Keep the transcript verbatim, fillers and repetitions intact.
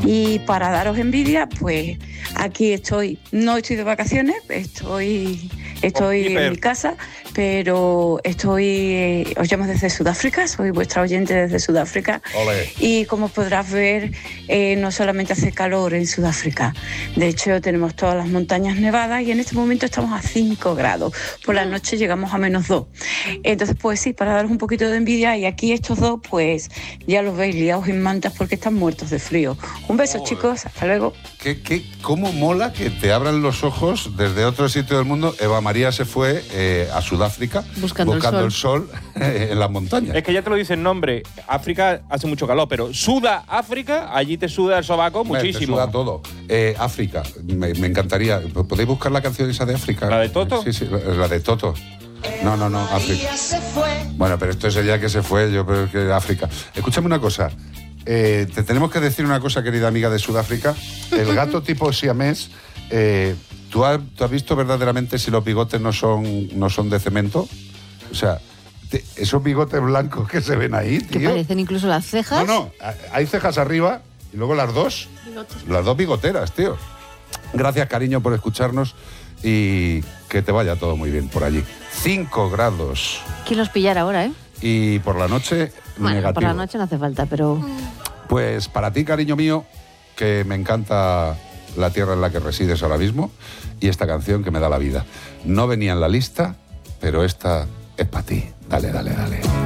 Y para daros envidia, pues aquí estoy, no estoy de vacaciones, estoy, estoy en mi casa, pero estoy, eh, os llamo desde Sudáfrica, soy vuestra oyente desde Sudáfrica. Olé. Y como podrás ver, eh, no solamente hace calor en Sudáfrica, de hecho tenemos todas las montañas nevadas y en este momento estamos a cinco grados, por la noche llegamos a menos dos. Entonces, pues sí, para daros un poquito de envidia, y aquí estos dos, pues ya los veis liados en mantas porque están muertos de frío. Un beso, oh, chicos, hasta luego. ¿Qué, qué, ¿Cómo mola que te abran los ojos desde otro sitio del mundo? Eva María se fue eh, a Sudáfrica buscando, buscando el el sol, el sol en las montañas. Es que ya te lo dice el nombre. África hace mucho calor, pero suda África, allí te suda el sobaco muchísimo. Te suda todo. Eh, África, me, me encantaría. ¿Podéis buscar la canción esa de África? ¿La de Toto? Sí, sí, la de Toto. No, no, no, África. Bueno, pero esto es ella que se fue, yo creo que África. Escúchame una cosa. Eh, te tenemos que decir una cosa, querida amiga de Sudáfrica. El gato tipo siamés, eh, ¿tú, has, ¿tú has visto verdaderamente si los bigotes no son, no son de cemento? O sea, te, esos bigotes blancos que se ven ahí, tío. Que parecen incluso las cejas. No, no, hay cejas arriba y luego las dos. Bigotes. Las dos bigoteras, tío. Gracias, cariño, por escucharnos y que te vaya todo muy bien por allí. Cinco grados. ¿Quién los pillara ahora, eh? Y por la noche, bueno, negativo. Por la noche no hace falta, pero... Pues para ti, cariño mío, que me encanta la tierra en la que resides ahora mismo y esta canción que me da la vida. No venía en la lista, pero esta es para ti. Dale, dale, dale.